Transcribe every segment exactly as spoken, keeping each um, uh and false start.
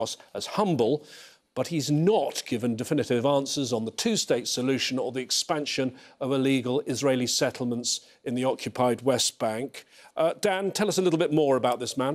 as humble, but he's not given definitive answers on the two-state solution or the expansion of illegal Israeli settlements in the occupied West Bank. Uh, Dan, tell us a little bit more about this man.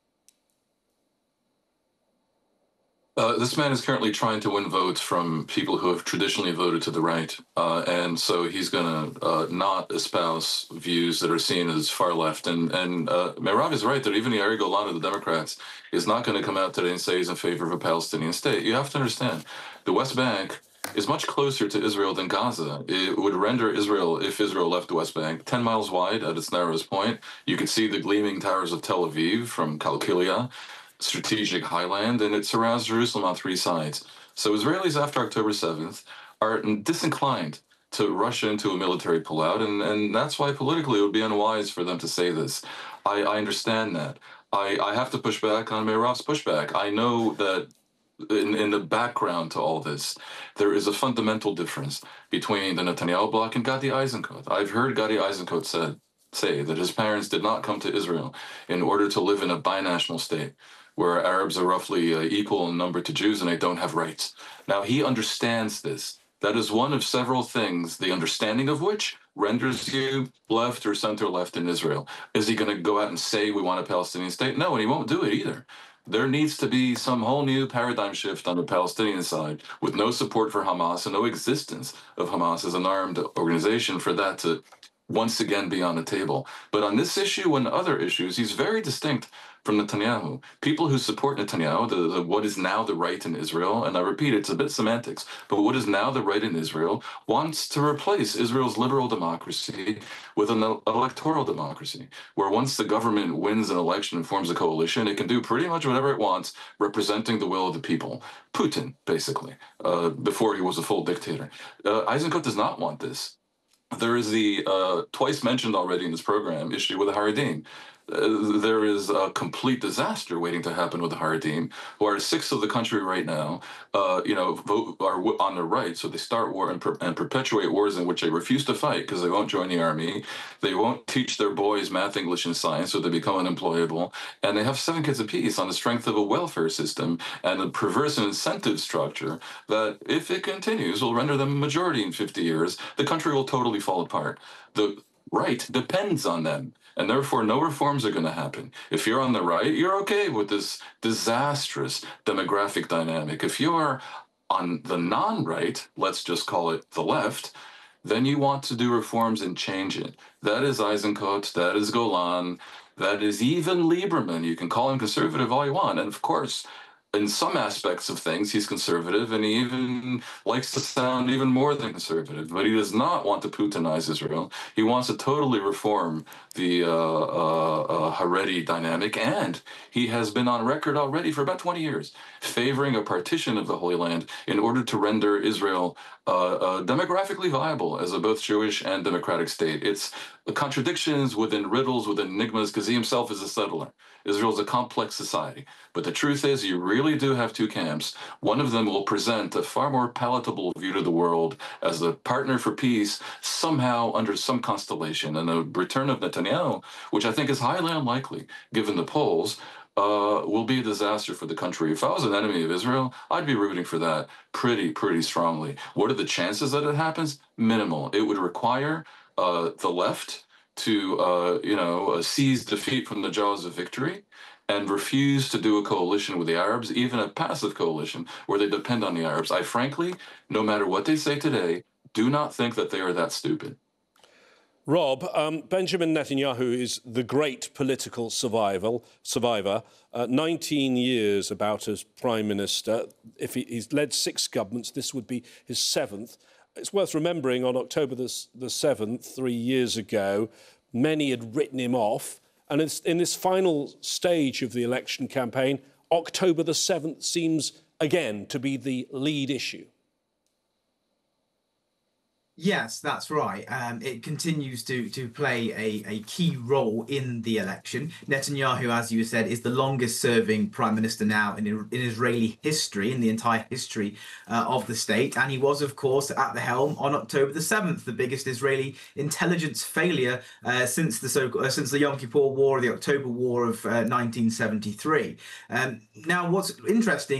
Uh, this man is currently trying to win votes from people who have traditionally voted to the right. Uh, and so he's going to uh, not espouse views that are seen as far left. And, and uh, Meirav is right that even Yair Golan of the Democrats is not going to come out today and say he's in favor of a Palestinian state. You have to understand, the West Bank is much closer to Israel than Gaza. It would render Israel, if Israel left the West Bank, ten miles wide at its narrowest point. You could see the gleaming towers of Tel Aviv from Kalkilia, strategic highland, and it surrounds Jerusalem on three sides. So Israelis after October seventh are disinclined to rush into a military pullout, and, and that's why politically it would be unwise for them to say this. I, I understand that. I, I have to push back on Meirav's pushback. I know that in, in the background to all this, there is a fundamental difference between the Netanyahu bloc and Gadi Eisenkot. I've heard Gadi Eisenkot said, say that his parents did not come to Israel in order to live in a binational state, where Arabs are roughly uh, equal in number to Jews and they don't have rights. Now, he understands this. That is one of several things, the understanding of which renders you left or center left in Israel. Is he going to go out and say we want a Palestinian state? No, and he won't do it either. There needs to be some whole new paradigm shift on the Palestinian side with no support for Hamas and no existence of Hamas as an armed organization for that to once again be on the table. But on this issue and other issues, he's very distinct from Netanyahu. People who support Netanyahu, the, the, what is now the right in Israel, and I repeat, it's a bit semantics, but what is now the right in Israel wants to replace Israel's liberal democracy with an electoral democracy, where once the government wins an election and forms a coalition, it can do pretty much whatever it wants, representing the will of the people. Putin, basically, uh, before he was a full dictator. Uh, Eisenkot does not want this. There is the uh, twice mentioned already in this program issue with the Haredim. Uh, there is a complete disaster waiting to happen with the Haredim, who are sixth of the country right now, uh, you know, vote, are on the right. So they start war and, per and perpetuate wars in which they refuse to fight because they won't join the army. They won't teach their boys math, English, and science, so they become unemployable. And they have seven kids apiece on the strength of a welfare system and a perverse incentive structure that, if it continues, will render them a majority in fifty years. The country will totally fall apart. The right depends on them. And therefore, no reforms are going to happen. If you're on the right, you're okay with this disastrous demographic dynamic. If you are on the non-right, let's just call it the left, then you want to do reforms and change it. That is Eisenkot, that is Golan, that is even Lieberman. You can call him conservative all you want. And of course, in some aspects of things, he's conservative, and he even likes to sound even more than conservative. But he does not want to Putinize Israel. He wants to totally reform the uh, uh, uh, Haredi dynamic, and he has been on record already for about twenty years favoring a partition of the Holy Land in order to render Israel uh, uh, demographically viable as a both Jewish and democratic state. It's contradictions within riddles, within enigmas, because he himself is a settler. Israel is a complex society. But the truth is, you really do have two camps. One of them will present a far more palatable view to the world as a partner for peace, somehow under some constellation. And the return of Netanyahu, which I think is highly unlikely, given the polls, uh, will be a disaster for the country. If I was an enemy of Israel, I'd be rooting for that pretty, pretty strongly. What are the chances that it happens? Minimal. It would require uh, the left to, uh, you know, uh, seize defeat from the jaws of victory and refuse to do a coalition with the Arabs, even a passive coalition where they depend on the Arabs. I frankly, no matter what they say today, do not think that they are that stupid. Rob, um, Benjamin Netanyahu is the great political survival, survivor, uh, nineteen years about as prime minister. If he, he's led six governments, this would be his seventh. It's worth remembering on October the seventh, three years ago, many had written him off. And it's, in this final stage of the election campaign, October the seventh seems again to be the lead issue. Yes, that's right. Um, it continues to to play a, a key role in the election. Netanyahu, as you said, is the longest serving prime minister now in, in Israeli history, in the entire history uh, of the state. And he was, of course, at the helm on October the seventh, the biggest Israeli intelligence failure uh, since the so uh, since the Yom Kippur War, the October War of uh, nineteen seventy-three. Um, now, what's interesting